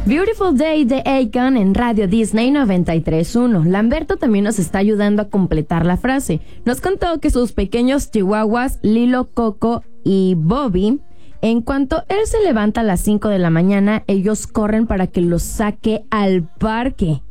Beautiful Day de Akon en Radio Disney 93.1. Lamberto también nos está ayudando a completar la frase. Nos contó que sus pequeños chihuahuas, Lilo, Coco y Bobby, en cuanto él se levanta a las 5 de la mañana, ellos corren para que los saque al parque.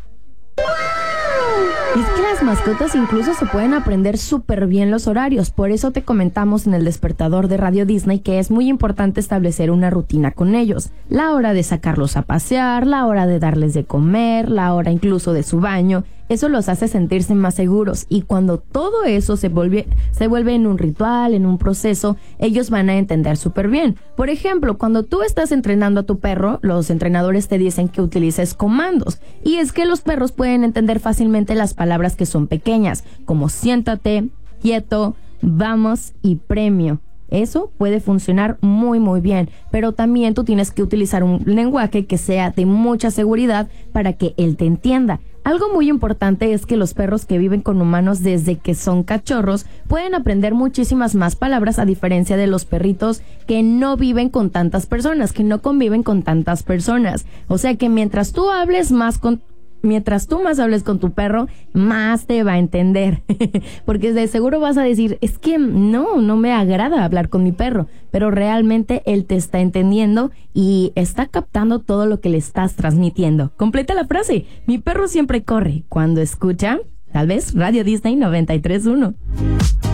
Es que las mascotas incluso se pueden aprender súper bien los horarios. Por eso te comentamos en el despertador de Radio Disney que es muy importante establecer una rutina con ellos. La hora de sacarlos a pasear, la hora de darles de comer, la hora incluso de su baño. Eso los hace sentirse más seguros, y cuando todo eso se vuelve en un ritual, en un proceso, ellos van a entender súper bien. Por ejemplo, cuando tú estás entrenando a tu perro, los entrenadores te dicen que utilices comandos, y es que los perros pueden entender fácilmente las palabras que son pequeñas, como siéntate, quieto, vamos y premio. Eso puede funcionar muy muy bien, pero también tú tienes que utilizar un lenguaje que sea de mucha seguridad para que él te entienda. Algo muy importante es que los perros que viven con humanos desde que son cachorros pueden aprender muchísimas más palabras, a diferencia de los perritos que no viven con tantas personas, que no conviven con tantas personas. O sea que mientras tú más hables con tu perro, más te va a entender. Porque de seguro vas a decir, es que no me agrada hablar con mi perro, pero realmente él te está entendiendo y está captando todo lo que le estás transmitiendo. Completa la frase: mi perro siempre corre cuando escucha, tal vez, Radio Disney 93.1.